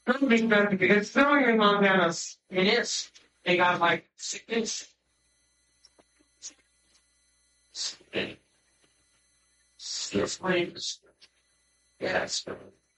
It's snowing in Montana. It is. They got like 6 inches. It's flames. Yes.